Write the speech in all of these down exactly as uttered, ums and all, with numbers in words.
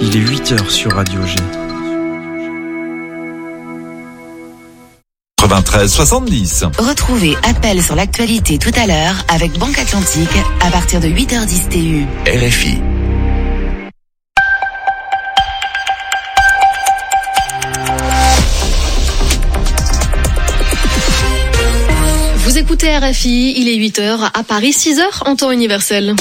Il est huit heures sur Radio G. quatre-vingt-treize soixante-dix. Retrouvez Appel sur l'actualité tout à l'heure avec Banque Atlantique à partir de huit heures dix T U. R F I. Vous écoutez R F I, il est huit heures, à Paris six heures en temps universel.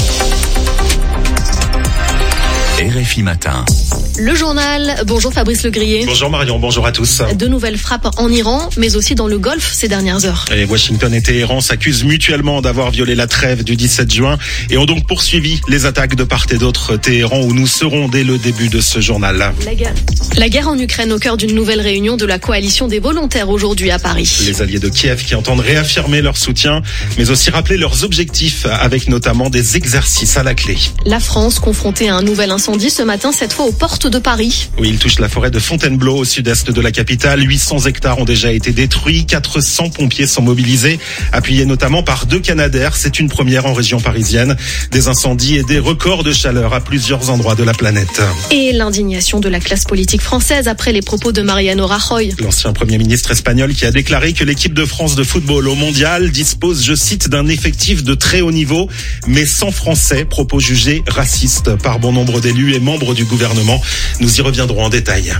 R F I Matin. Le journal, bonjour Fabrice Legrier. Bonjour Marion, bonjour à tous. De nouvelles frappes en Iran, mais aussi dans le Golfe ces dernières heures. Et Washington et Téhéran s'accusent mutuellement d'avoir violé la trêve du dix-sept juin et ont donc poursuivi les attaques de part et d'autre. Téhéran où nous serons dès le début de ce journal. La guerre. La guerre en Ukraine au cœur d'une nouvelle réunion de la coalition des volontaires aujourd'hui à Paris. Les alliés de Kiev qui entendent réaffirmer leur soutien, mais aussi rappeler leurs objectifs avec notamment des exercices à la clé. La France confrontée à un nouvel incendie ce matin, cette fois aux portes de Paris. Oui, il touche la forêt de Fontainebleau au sud-est de la capitale. huit cents hectares ont déjà été détruits. quatre cents pompiers sont mobilisés, appuyés notamment par deux Canadair. C'est une première en région parisienne. Des incendies et des records de chaleur à plusieurs endroits de la planète. Et l'indignation de la classe politique française après les propos de Mariano Rajoy. L'ancien Premier ministre espagnol qui a déclaré que l'équipe de France de football au mondial dispose, je cite, d'un effectif de très haut niveau, mais sans Français. Propos jugés racistes par bon nombre d'élus et membres du gouvernement. Nous y reviendrons en détail.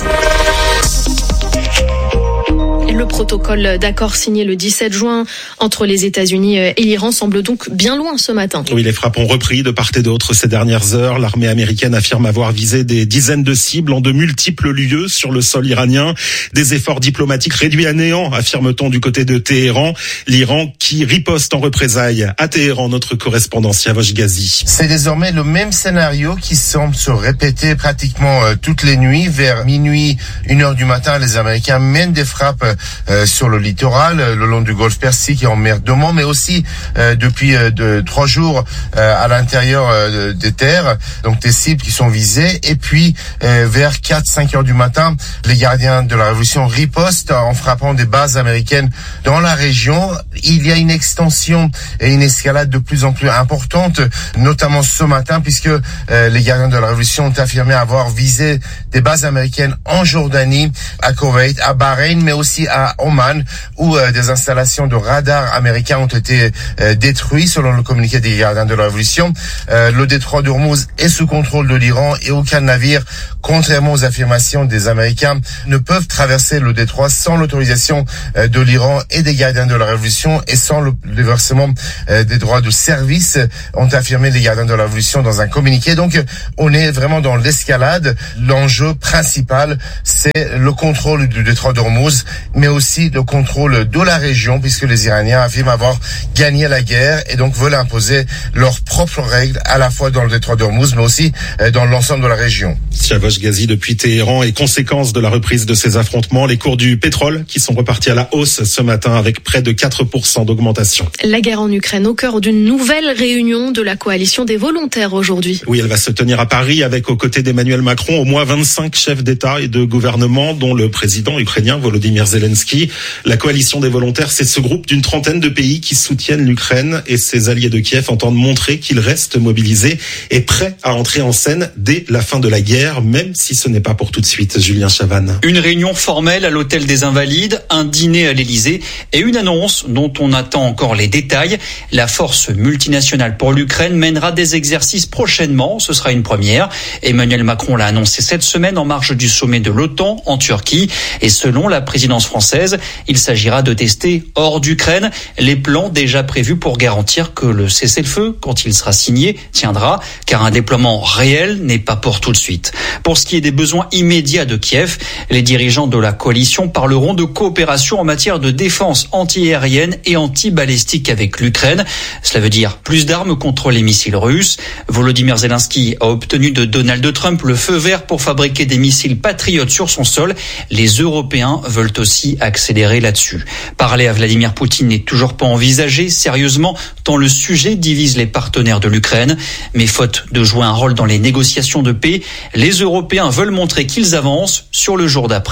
Le protocole d'accord signé le dix-sept juin entre les États-Unis et l'Iran semble donc bien loin ce matin. Oui, les frappes ont repris de part et d'autre ces dernières heures. L'armée américaine affirme avoir visé des dizaines de cibles en de multiples lieux sur le sol iranien. Des efforts diplomatiques réduits à néant, affirme-t-on du côté de Téhéran. L'Iran qui riposte en représailles. À Téhéran, notre correspondant Siavash Ghazi. C'est désormais le même scénario qui semble se répéter pratiquement euh, toutes les nuits. Vers minuit, une heure du matin, les Américains mènent des frappes Euh, sur le littoral, euh, le long du golfe Persique et en mer d'Oman, mais aussi euh, depuis euh, de, trois jours euh, à l'intérieur euh, des terres, donc des cibles qui sont visées. Et puis euh, vers quatre cinq heures du matin, les gardiens de la révolution ripostent en frappant des bases américaines dans la région. Il y a une extension et une escalade de plus en plus importante, notamment ce matin, puisque euh, les gardiens de la révolution ont affirmé avoir visé des bases américaines en Jordanie, à Koweït, à Bahreïn, mais aussi à Oman, où euh, des installations de radars américains ont été euh, détruites, selon le communiqué des gardiens de la révolution. Euh, le détroit d'Ormuz est sous contrôle de l'Iran et aucun navire, contrairement aux affirmations des Américains, ne peuvent traverser le détroit sans l'autorisation euh, de l'Iran et des gardiens de la révolution et sans le, le versement euh, des droits de service, ont affirmé les gardiens de la révolution dans un communiqué. Donc, on est vraiment dans l'escalade. L'enjeu principal, c'est le contrôle du détroit d'Ormuz, mais aussi le contrôle de la région, puisque les Iraniens affirment avoir gagné la guerre et donc veulent imposer leurs propres règles, à la fois dans le détroit d'Ormuz, mais aussi dans l'ensemble de la région. Siavash Ghazi depuis Téhéran, et conséquence de la reprise de ces affrontements, les cours du pétrole qui sont repartis à la hausse ce matin avec près de quatre pour cent d'augmentation. La guerre en Ukraine au cœur d'une nouvelle réunion de la coalition des volontaires aujourd'hui. Oui, elle va se tenir à Paris avec, aux côtés d'Emmanuel Macron, au moins vingt-cinq chefs d'État et de gouvernement, dont le président ukrainien Volodymyr Zelensky. La coalition des volontaires, c'est ce groupe d'une trentaine de pays qui soutiennent l'Ukraine, et ses alliés de Kiev entendent montrer qu'ils restent mobilisés et prêts à entrer en scène dès la fin de la guerre, même si ce n'est pas pour tout de suite. Julien Chavannes. Une réunion formelle à l'hôtel des Invalides, un dîner à l'Élysée et une annonce dont on attend encore les détails. La force multinationale pour l'Ukraine mènera des exercices prochainement. Ce sera une première. Emmanuel Macron l'a annoncé cette semaine en marge du sommet de l'OTAN en Turquie. Et selon la présidence française, il s'agira de tester hors d'Ukraine les plans déjà prévus pour garantir que le cessez-le-feu, quand il sera signé, tiendra, car un déploiement réel n'est pas pour tout de suite. Pour ce qui est des besoins immédiats de Kiev, les dirigeants de la coalition parleront de coopération en matière de défense anti-aérienne et anti-balistique avec l'Ukraine. Cela veut dire plus d'armes contre les missiles russes. Volodymyr Zelensky a obtenu de Donald Trump le feu vert pour fabriquer des missiles patriotes sur son sol. Les Européens veulent aussi accélérer là-dessus. Parler à Vladimir Poutine n'est toujours pas envisagé sérieusement, tant le sujet divise les partenaires de l'Ukraine. Mais faute de jouer un rôle dans les négociations de paix, les Européens veulent montrer qu'ils avancent sur le jour d'après.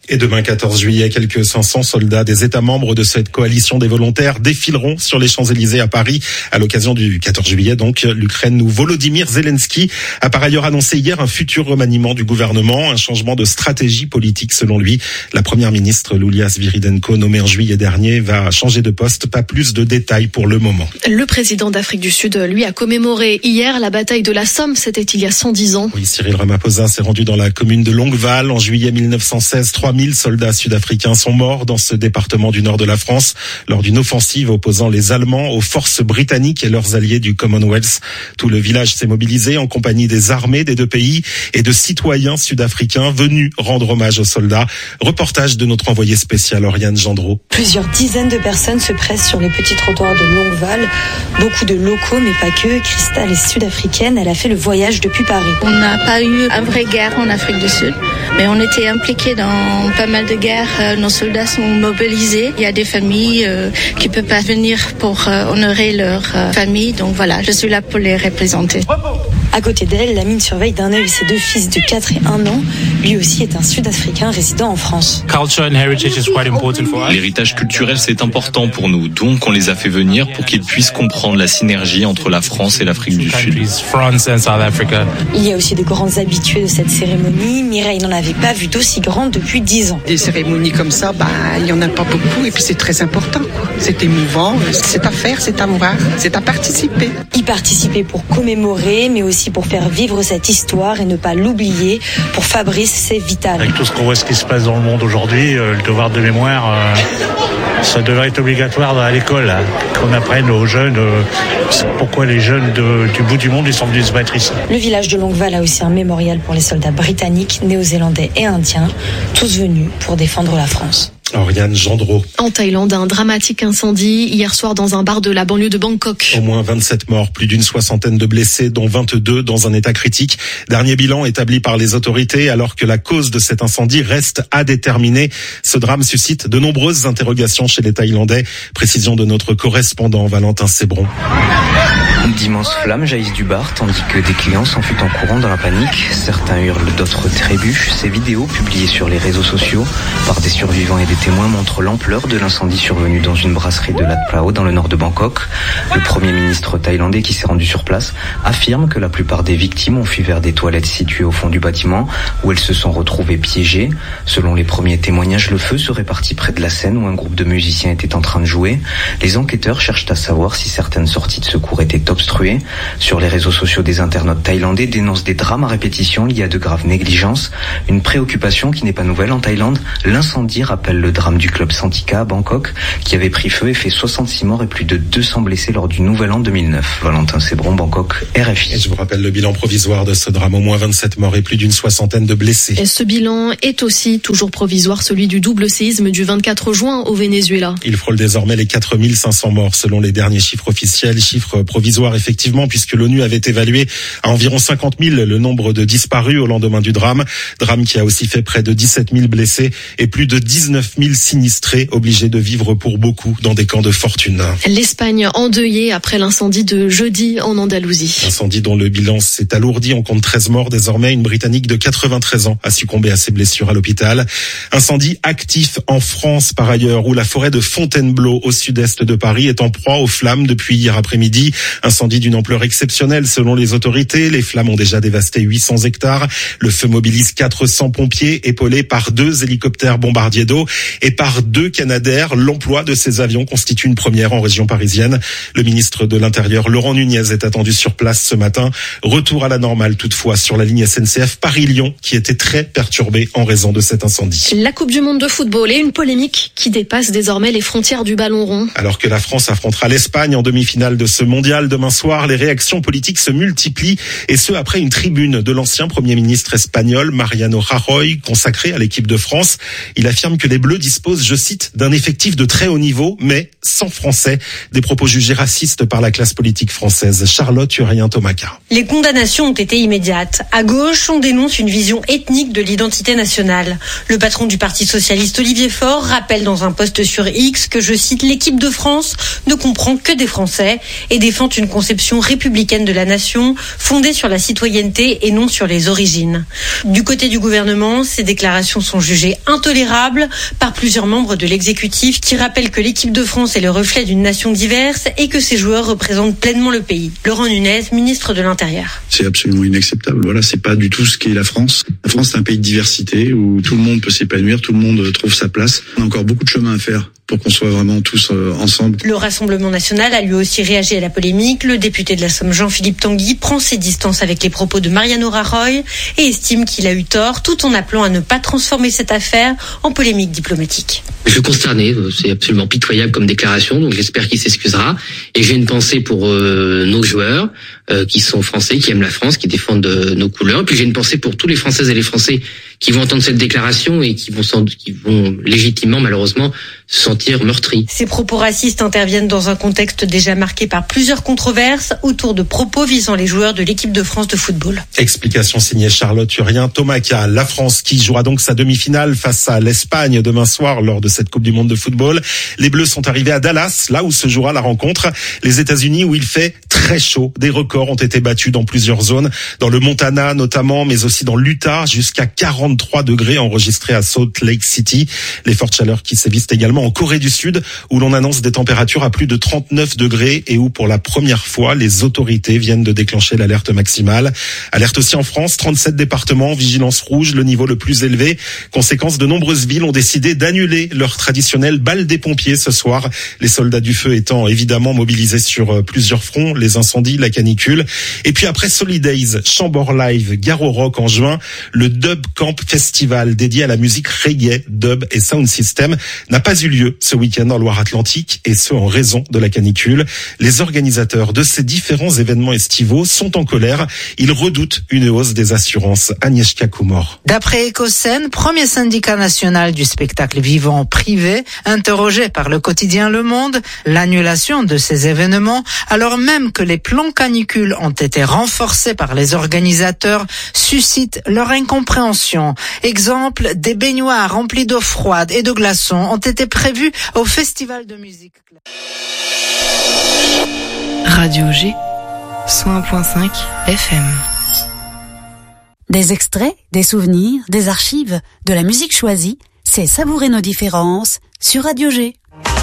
Et demain, quatorze juillet, quelques cinq cents soldats des États membres de cette coalition des volontaires défileront sur les Champs-Élysées à Paris à l'occasion du quatorze juillet. Donc, l'Ukraine où Volodymyr Zelensky a par ailleurs annoncé hier un futur remaniement du gouvernement, un changement de stratégie politique selon lui. La première ministre Loulia Sviridenko, nommée en juillet dernier, va changer de poste. Pas plus de détails pour le moment. Le président d'Afrique du Sud, lui, a commémoré hier la bataille de la Somme. C'était il y a cent dix ans. Oui, Cyril Ramaphosa s'est rendu dans la commune de Longueval en juillet mille neuf cent seize. trois mille soldats sud-africains sont morts dans ce département du nord de la France lors d'une offensive opposant les Allemands aux forces britanniques et leurs alliés du Commonwealth. Tout le village s'est mobilisé en compagnie des armées des deux pays et de citoyens sud-africains venus rendre hommage aux soldats. Reportage de notre envoyé spécial Oriane Gendreau. Plusieurs dizaines de personnes se pressent sur les petits trottoirs de Longueval. Beaucoup de locaux, mais pas que. Christelle est sud-africaine. Elle a fait le voyage depuis Paris. On n'a pas eu une vraie guerre en Afrique du Sud, mais on était impliqués dans pas mal de guerres. Nos soldats sont mobilisés. Il y a des familles euh, qui ne peuvent pas venir pour euh, honorer leur euh, famille. Donc voilà, je suis là pour les représenter. À côté d'elle, Lamine surveille d'un œil ses deux fils de quatre et un an. Lui aussi est un Sud-Africain résidant en France. L'héritage culturel, c'est important pour nous. Donc, on les a fait venir pour qu'ils puissent comprendre la synergie entre la France et l'Afrique du Sud. Il y a aussi de grands habitués de cette cérémonie. Mireille n'en avait pas vu d'aussi grande depuis dix ans. Des cérémonies comme ça, bah, il n'y en a pas beaucoup et puis c'est très important, quoi. C'est émouvant, c'est à faire, c'est à voir, c'est à participer. Y participer pour commémorer, mais aussi pour faire vivre cette histoire et ne pas l'oublier. Pour Fabrice, c'est vital. Avec tout ce qu'on voit, ce qui se passe dans le monde aujourd'hui, euh, le devoir de mémoire, euh, ça devrait être obligatoire à l'école, hein, qu'on apprenne aux jeunes euh, pourquoi les jeunes de, du bout du monde ils sont venus se battre ici. Le village de Longueval a aussi un mémorial pour les soldats britanniques, néo-zélandais et indiens, tous venus pour défendre la France. Oriane Gendreau. En Thaïlande, un dramatique incendie hier soir dans un bar de la banlieue de Bangkok. Au moins vingt-sept morts, plus d'une soixantaine de blessés, dont vingt-deux dans un état critique. Dernier bilan établi par les autorités, alors que la cause de cet incendie reste à déterminer. Ce drame suscite de nombreuses interrogations chez les Thaïlandais. Précision de notre correspondant Valentin Sébron. D'immenses flammes jaillissent du bar, tandis que des clients s'enfuient en courant dans la panique. Certains hurlent, d'autres trébuchent. Ces vidéos, publiées sur les réseaux sociaux par des survivants et des témoins, montrent l'ampleur de l'incendie survenu dans une brasserie de Lat Phrao, dans le nord de Bangkok. Le premier ministre thaïlandais, qui s'est rendu sur place, affirme que la plupart des victimes ont fui vers des toilettes situées au fond du bâtiment, où elles se sont retrouvées piégées. Selon les premiers témoignages, le feu serait parti près de la scène où un groupe de musiciens était en train de jouer. Les enquêteurs cherchent à savoir si certaines sorties de secours étaient obstruées. Sur les réseaux sociaux, des internautes thaïlandais dénoncent des drames à répétition liés à de graves négligences. Une préoccupation qui n'est pas nouvelle en Thaïlande. L'incendie rappelle le drame du club Santika à Bangkok, qui avait pris feu et fait soixante-six morts et plus de deux cents blessés lors du Nouvel An deux mille neuf. Valentin Sébron, Bangkok, R F I. Et je vous rappelle le bilan provisoire de ce drame, au moins vingt-sept morts et plus d'une soixantaine de blessés. Et ce bilan est aussi toujours provisoire, celui du double séisme du vingt-quatre juin au Venezuela. Il frôle désormais les quatre mille cinq cents morts selon les derniers chiffres officiels, chiffres provisoires effectivement, puisque l'ONU avait évalué à environ cinquante mille le nombre de disparus au lendemain du drame. Drame qui a aussi fait près de dix-sept mille blessés et plus de dix-neuf mille sinistrés, obligés de vivre pour beaucoup dans des camps de fortune. L'Espagne endeuillée après l'incendie de jeudi en Andalousie. Incendie dont le bilan s'est alourdi, on compte treize morts désormais. Une Britannique de quatre-vingt-treize ans a succombé à ses blessures à l'hôpital. Incendie actif en France par ailleurs, où la forêt de Fontainebleau au sud-est de Paris est en proie aux flammes depuis hier après-midi. Incendie d'une ampleur exceptionnelle selon les autorités. Les flammes ont déjà dévasté huit cents hectares. Le feu mobilise quatre cents pompiers épaulés par deux hélicoptères bombardiers d'eau et par deux Canadair. L'emploi de ces avions constitue une première en région parisienne. Le ministre de l'Intérieur, Laurent Nunez, est attendu sur place ce matin. Retour à la normale toutefois sur la ligne S N C F Paris-Lyon, qui était très perturbée en raison de cet incendie. La Coupe du Monde de football et une polémique qui dépasse désormais les frontières du ballon rond. Alors que la France affrontera l'Espagne en demi-finale de ce mondial demain soir, les réactions politiques se multiplient, et ce après une tribune de l'ancien Premier ministre espagnol Mariano Rajoy consacrée à l'équipe de France. Il affirme que les Bleus Bleus dispose, je cite, d'un effectif de très haut niveau, mais sans Français. Des propos jugés racistes par la classe politique française. Charlotte Urien-Thomaca. Les condamnations ont été immédiates. À gauche, on dénonce une vision ethnique de l'identité nationale. Le patron du Parti socialiste, Olivier Faure, rappelle dans un post sur X que, je cite, l'équipe de France ne comprend que des Français et défend une conception républicaine de la nation fondée sur la citoyenneté et non sur les origines. Du côté du gouvernement, ces déclarations sont jugées intolérables par plusieurs membres de l'exécutif qui rappellent que l'équipe de France est le reflet d'une nation diverse et que ses joueurs représentent pleinement le pays. Laurent Nunez, ministre de l'Intérieur. C'est absolument inacceptable. Voilà, c'est pas du tout ce qu'est la France. La France, c'est un pays de diversité où tout le monde peut s'épanouir, tout le monde trouve sa place. On a encore beaucoup de chemin à faire pour qu'on soit vraiment tous euh, ensemble. Le Rassemblement national a lui aussi réagi à la polémique. Le député de la Somme, Jean-Philippe Tanguy, prend ses distances avec les propos de Mariano Rajoy et estime qu'il a eu tort, tout en appelant à ne pas transformer cette affaire en polémique diplomatique. Je suis consterné, c'est absolument pitoyable comme déclaration, donc j'espère qu'il s'excusera. Et j'ai une pensée pour euh, nos joueurs, euh, qui sont français, qui aiment la France, qui défendent euh, nos couleurs. Et puis j'ai une pensée pour tous les Françaises et les Français qui vont entendre cette déclaration et qui vont, qui vont légitimement, malheureusement, se sentir meurtris. Ces propos racistes interviennent dans un contexte déjà marqué par plusieurs controverses autour de propos visant les joueurs de l'équipe de France de football. Explication signée Charlotte Urien-Thomaca. La France qui jouera donc sa demi-finale face à l'Espagne demain soir lors de cette Coupe du Monde de football. Les Bleus sont arrivés à Dallas, là où se jouera la rencontre. Les États-Unis où il fait très chaud. Des records ont été battus dans plusieurs zones, dans le Montana notamment, mais aussi dans l'Utah, jusqu'à quarante-trois degrés enregistrés à Salt Lake City. Les fortes chaleurs qui sévissent également en Corée du Sud, où l'on annonce des températures à plus de trente-neuf degrés et où pour la première fois, les autorités viennent de déclencher l'alerte maximale. Alerte aussi en France, trente-sept départements, vigilance rouge, le niveau le plus élevé. Conséquence, de nombreuses villes ont décidé d'annuler leur traditionnelle balle des pompiers ce soir. Les soldats du feu étant évidemment mobilisés sur plusieurs fronts, les incendies, la canicule. Et puis après Solidays, Chambord Live, Garo Rock en juin, le Dub Camp Festival dédié à la musique reggae, dub et sound system n'a pas eu lieu ce week-end en Loire-Atlantique, et ce en raison de la canicule. Les organisateurs de ces différents événements estivaux sont en colère. Ils redoutent une hausse des assurances. Agnieszka Kumor. D'après Ecocène, premier syndicat national du spectacle vivant privé, interrogé par le quotidien Le Monde, l'annulation de ces événements, alors même que les plans canicules ont été renforcés par les organisateurs, suscite leur incompréhension. Exemple, des baignoires remplies d'eau froide et de glaçons ont été prévus au festival de musique. Radio G, cent un virgule cinq F M. Des extraits, des souvenirs, des archives, de la musique choisie, c'est Savourer nos différences sur Radio G.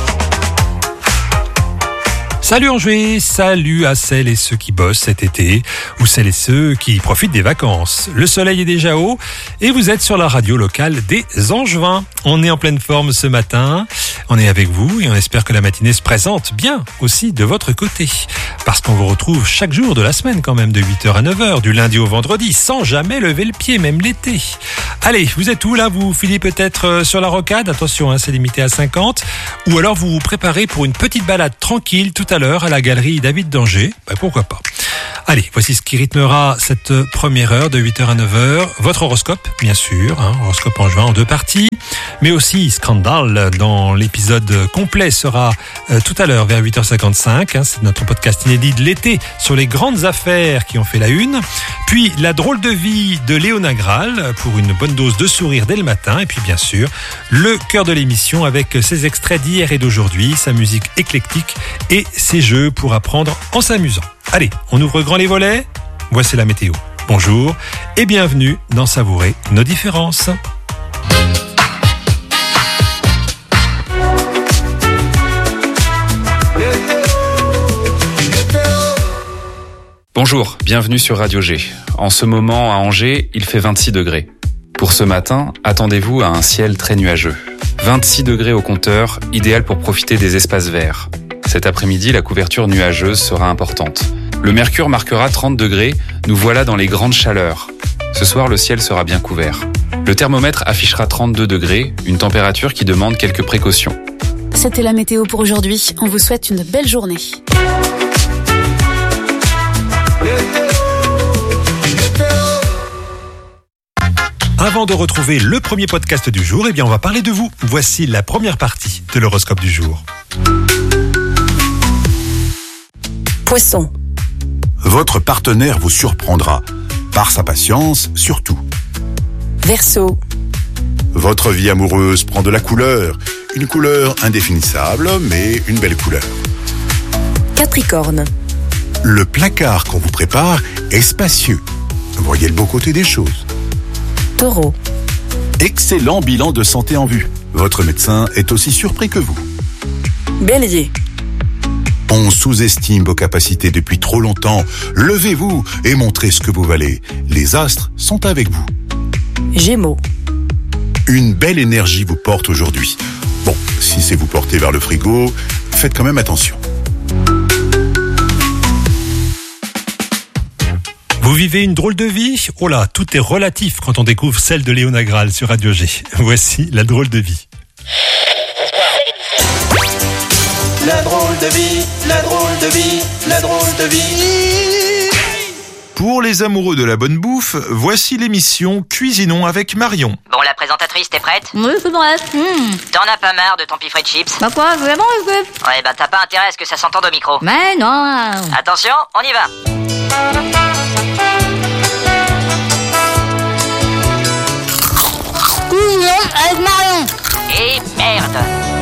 Salut Angers, salut à celles et ceux qui bossent cet été ou celles et ceux qui profitent des vacances. Le soleil est déjà haut et vous êtes sur la radio locale des Angevins. On est en pleine forme ce matin, on est avec vous et on espère que la matinée se présente bien aussi de votre côté. Parce qu'on vous retrouve chaque jour de la semaine quand même de huit heures à neuf heures, du lundi au vendredi, sans jamais lever le pied, même l'été. Allez, vous êtes où là? Vous filez peut-être sur la rocade, attention, hein, c'est limité à cinquante. Ou alors vous vous préparez pour une petite balade tranquille tout à l'heure à la galerie David d'Angers, ben pourquoi pas. Allez, voici ce qui rythmera cette première heure de huit heures à neuf heures. Votre horoscope, bien sûr, hein, horoscope en juin en deux parties, mais aussi Scandale dans l'épisode complet sera euh, tout à l'heure vers huit heures cinquante-cinq. Hein, c'est notre podcast inédit de l'été sur les grandes affaires qui ont fait la une. Puis la drôle de vie de Léona Graal pour une bonne dose de sourire dès le matin. Et puis bien sûr, le cœur de l'émission avec ses extraits d'hier et d'aujourd'hui, sa musique éclectique et ses jeux pour apprendre en s'amusant. Allez, on ouvre grand les volets. Voici la météo. Bonjour et bienvenue dans Savourer nos différences. Bonjour, bienvenue sur Radio G. En ce moment, à Angers, il fait vingt-six degrés. Pour ce matin, attendez-vous à un ciel très nuageux. vingt-six degrés au compteur, idéal pour profiter des espaces verts. Cet après-midi, la couverture nuageuse sera importante. Le mercure marquera trente degrés, nous voilà dans les grandes chaleurs. Ce soir, le ciel sera bien couvert. Le thermomètre affichera trente-deux degrés, une température qui demande quelques précautions. C'était la météo pour aujourd'hui. On vous souhaite une belle journée. Avant de retrouver le premier podcast du jour, eh bien on va parler de vous. Voici la première partie de l'horoscope du jour. Poisson. Votre partenaire vous surprendra, par sa patience surtout. Verseau. Votre vie amoureuse prend de la couleur, une couleur indéfinissable, mais une belle couleur. Capricorne. Le placard qu'on vous prépare est spacieux. Voyez le beau côté des choses. Taureau. Excellent bilan de santé en vue. Votre médecin est aussi surpris que vous. Bélier. On sous-estime vos capacités depuis trop longtemps. Levez-vous et montrez ce que vous valez. Les astres sont avec vous. Gémeaux. Une belle énergie vous porte aujourd'hui. Bon, si c'est vous porter vers le frigo, faites quand même attention. Vous vivez une drôle de vie ? Oh là, tout est relatif quand on découvre celle de Léona Graal sur Radio G. Voici la drôle de vie. La drôle de vie, la drôle de vie, la drôle de vie. Pour les amoureux de la bonne bouffe, voici l'émission Cuisinons avec Marion. Bon, la présentatrice, t'es prête ? Oui, c'est prête. Mmh. T'en as pas marre de ton piffret de chips ? Bah quoi, vraiment, écoute. Ouais, bah t'as pas intérêt à ce que ça s'entende au micro. Mais non. Attention, on y va. Cuisinons avec Marion. Et merde.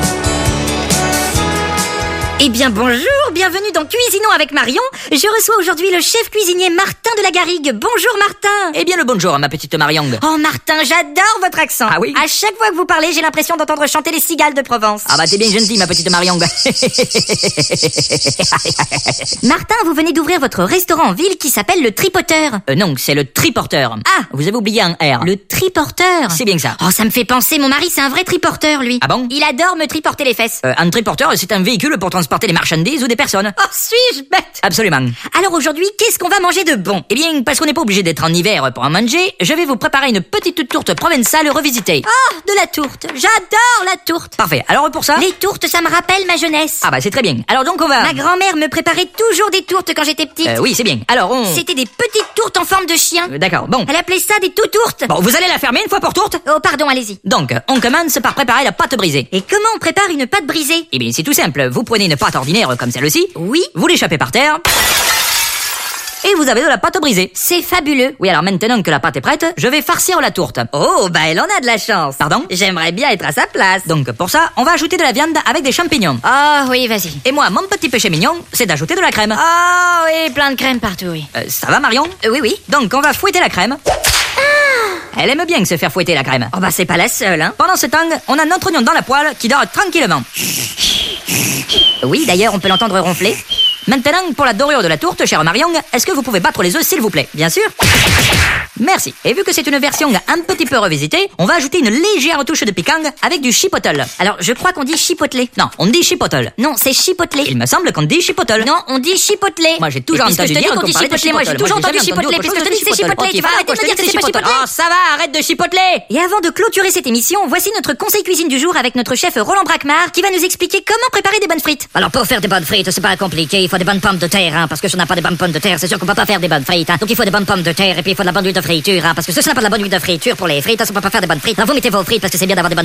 Eh bien bonjour, bienvenue dans Cuisinons avec Marion. Je reçois aujourd'hui le chef cuisinier Martin de la Garrigue. Bonjour Martin. Eh bien le bonjour ma petite Marion. Oh Martin, j'adore votre accent. Ah oui ? À chaque fois que vous parlez, j'ai l'impression d'entendre chanter les cigales de Provence. Ah bah t'es bien gentille ma petite Marion. Martin, vous venez d'ouvrir votre restaurant en ville qui s'appelle le Tripoteur. Euh non, c'est le Triporteur. Ah, vous avez oublié un R. Le Triporteur. C'est bien ça. Oh, ça me fait penser, mon mari c'est un vrai triporteur lui. Ah bon ? Il adore me triporter les fesses. Euh, un triporteur, c'est un véhicule pour transporter des marchandises ou des personnes. Oh, suis-je bête ? Absolument. Alors aujourd'hui, qu'est-ce qu'on va manger de bon ? Eh bien, parce qu'on n'est pas obligé d'être en hiver pour en manger, je vais vous préparer une petite tourte provençale revisitée. Oh, de la tourte. J'adore la tourte. Parfait. Alors pour ça... Les tourtes, ça me rappelle ma jeunesse. Ah bah c'est très bien. Alors donc on va... Ma grand-mère me préparait toujours des tourtes quand j'étais petite. Euh, oui, c'est bien. Alors on... C'était des petites tourtes en forme de chien. Euh, D'accord, bon. Elle appelait ça des tout-tourtes. Bon, vous allez la fermer une fois pour tourte ? Oh, pardon, allez-y. Donc, on commence par préparer la pâte brisée. Et comment on prépare une pâte brisée ? Eh bien, c'est tout simple. Vous prenez une pâte ordinaire comme celle-ci. Oui. Vous l'échappez par terre. Et vous avez de la pâte brisée. C'est fabuleux. Oui, alors maintenant que la pâte est prête, je vais farcir la tourte. Oh, bah elle en a de la chance. Pardon ? J'aimerais bien être à sa place. Donc pour ça, on va ajouter de la viande avec des champignons. Oh oui, vas-y. Et moi, mon petit péché mignon, c'est d'ajouter de la crème. Oh oui, plein de crème partout, oui. Euh, ça va Marion ? euh, Oui, oui. Donc on va fouetter la crème. Ah ! Elle aime bien se faire fouetter la crème. Oh bah c'est pas la seule, hein. Pendant ce temps, on a notre oignon dans la poêle qui dort tranquillement. Oui, d'ailleurs, on peut l'entendre ronfler. Maintenant, pour la dorure de la tourte, chère Marion, est-ce que vous pouvez battre les œufs, s'il vous plaît ? Bien sûr. Merci. Et vu que c'est une version un petit peu revisitée, on va ajouter une légère touche de piquant avec du chipotle. Alors, je crois qu'on dit chipotelé. Non, on dit chipotle. Non, c'est chipotelé. Il me semble qu'on dit chipotle. Non, on dit chipotelé. Moi, j'ai toujours entendu dire qu'on dit parlait de chipotelé. Moi, j'ai toujours entendu chipotelé. Puisque je te dis que c'est chipotelé, tu vas arrêter de me dire que c'est pas chipotelé. Oh, ça va, arrête de chipoteler. Et avant de clôturer cette émission, voici notre conseil cuisine du jour avec notre chef Roland Braquemar qui va nous expliquer comment préparer des bonnes frites. Alors, pour faire des bonnes frites, c'est pas compliqué. Il faut des bonnes pommes de terre, hein, parce que si on n'a pas des bonnes pommes de terre, c'est sûr qu'on peut pas faire des bonnes frites, hein. Donc il faut des bonnes pommes de terre et puis il faut de la bonne huile de friture, hein, parce que si on n'a pas de la bonne huile de friture pour les frites, on peut pas faire des bonnes frites. Alors vous mettez vos frites parce que c'est bien d'avoir des bonnes